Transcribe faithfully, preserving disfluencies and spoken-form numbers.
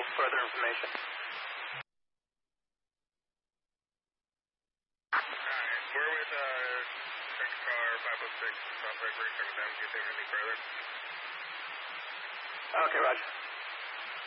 further information. Alright, we're with uh, X car five oh six, South Redbury, coming down. Do you think any further? Okay, Roger.